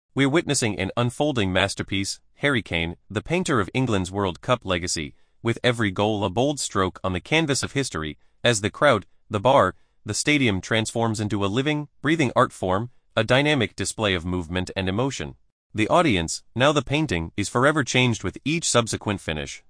We're witnessing an unfolding masterpiece, Harry Kane, the painter of England's World Cup legacy, with every goal a bold stroke on the canvas of history, as the crowd, the bar, the stadium transforms into a living, breathing art form, a dynamic display of movement and emotion. The audience, now the painting, is forever changed with each subsequent finish.